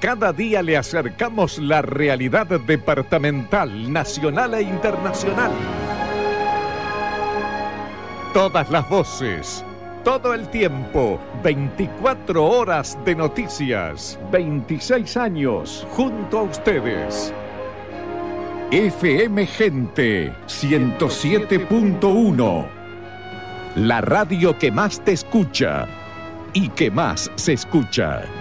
Cada día le acercamos la realidad departamental, nacional e internacional. Todas las voces, todo el tiempo, 24 horas de noticias, 26 años junto a ustedes. FM Gente 107.1, la radio que más te escucha y que más se escucha.